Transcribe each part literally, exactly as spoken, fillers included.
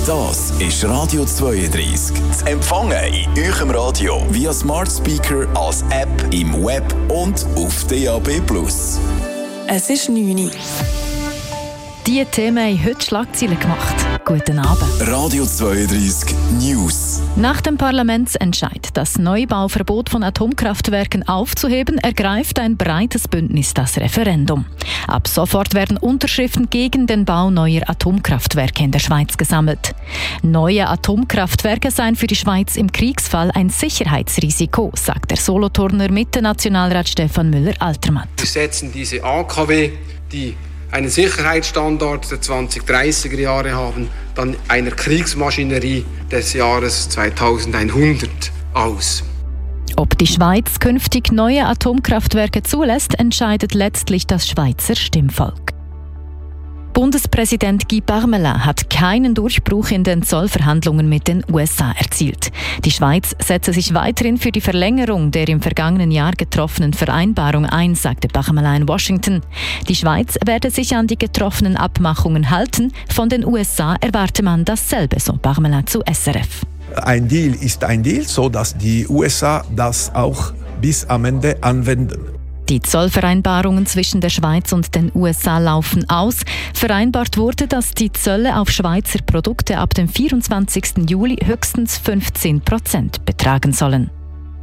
Das ist Radio zweiunddreißig. Zu empfangen in eurem Radio via Smart Speaker, als App, im Web und auf D A B plus. Es ist neun Uhr. Diese Themen haben heute Schlagzeilen gemacht. Guten Abend. Radio zweiunddreißig News. Nach dem Parlamentsentscheid, das Neubauverbot von Atomkraftwerken aufzuheben, ergreift ein breites Bündnis das Referendum. Ab sofort werden Unterschriften gegen den Bau neuer Atomkraftwerke in der Schweiz gesammelt. Neue Atomkraftwerke seien für die Schweiz im Kriegsfall ein Sicherheitsrisiko, sagt der Solothurner Mitte-Nationalrat Stefan Müller-Altermatt. Wir setzen diese A K W, die einen Sicherheitsstandard der zwanzig dreißiger Jahre haben, dann einer Kriegsmaschinerie des Jahres zweitausendeinhundert aus. Ob die Schweiz künftig neue Atomkraftwerke zulässt, entscheidet letztlich das Schweizer Stimmvolk. Bundespräsident Guy Parmelin hat keinen Durchbruch in den Zollverhandlungen mit den U S A erzielt. Die Schweiz setze sich weiterhin für die Verlängerung der im vergangenen Jahr getroffenen Vereinbarung ein, sagte Parmelin in Washington. Die Schweiz werde sich an die getroffenen Abmachungen halten. Von den U S A erwarte man dasselbe, so Parmelin zu S R F. Ein Deal ist ein Deal, so dass die U S A das auch bis am Ende anwenden. Die Zollvereinbarungen zwischen der Schweiz und den U S A laufen aus. Vereinbart wurde, dass die Zölle auf Schweizer Produkte ab dem vierundzwanzigsten Juli höchstens fünfzehn Prozent betragen sollen.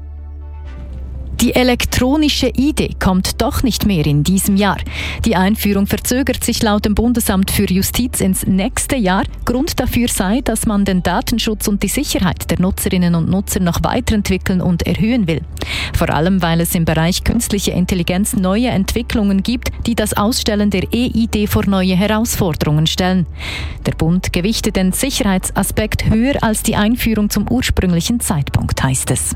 Die elektronische I D kommt doch nicht mehr in diesem Jahr. Die Einführung verzögert sich laut dem Bundesamt für Justiz ins nächste Jahr. Grund dafür sei, dass man den Datenschutz und die Sicherheit der Nutzerinnen und Nutzer noch weiterentwickeln und erhöhen will. Vor allem, weil es im Bereich künstliche Intelligenz neue Entwicklungen gibt, die das Ausstellen der E I D vor neue Herausforderungen stellen. Der Bund gewichtet den Sicherheitsaspekt höher als die Einführung zum ursprünglichen Zeitpunkt, heißt es.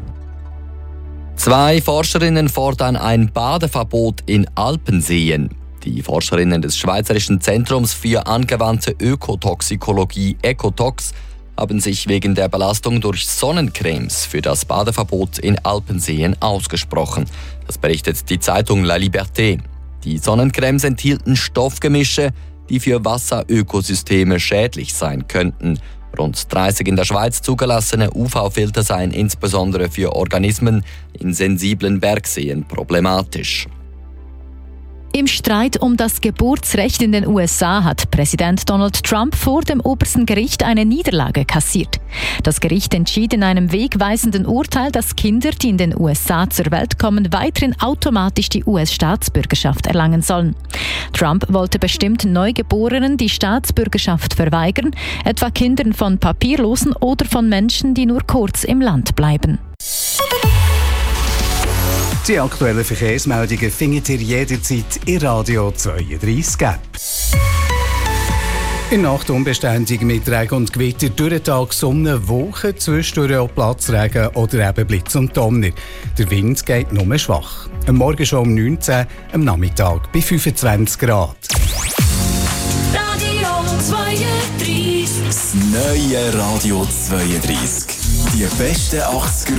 Zwei Forscherinnen fordern ein Badeverbot in Alpenseen. Die Forscherinnen des Schweizerischen Zentrums für angewandte Ökotoxikologie Ecotox haben sich wegen der Belastung durch Sonnencremes für das Badeverbot in Alpenseen ausgesprochen. Das berichtet die Zeitung La Liberté. Die Sonnencremes enthielten Stoffgemische, die für Wasserökosysteme schädlich sein könnten. Rund dreißig in der Schweiz zugelassene U V-Filter seien insbesondere für Organismen in sensiblen Bergseen problematisch. Im Streit um das Geburtsrecht in den U S A hat Präsident Donald Trump vor dem obersten Gericht eine Niederlage kassiert. Das Gericht entschied in einem wegweisenden Urteil, dass Kinder, die in den U S A zur Welt kommen, weiterhin automatisch die U S-Staatsbürgerschaft erlangen sollen. Trump wollte bestimmt Neugeborenen die Staatsbürgerschaft verweigern, etwa Kindern von Papierlosen oder von Menschen, die nur kurz im Land bleiben. Die aktuellen Verkehrsmeldungen findet ihr jederzeit in Radio zweiunddreißig App. In Nacht unbeständig mit Regen und Gewitter, durch den Tag Sonne, Wolken, zwischendurch auch Platzregen oder eben Blitz und Donner. Der Wind geht nur schwach. Am Morgen schon um neunzehn, am Nachmittag bei fünfundzwanzig Grad. Radio zweiunddreißig. Das neue Radio zweiunddreißig. Die besten achtziger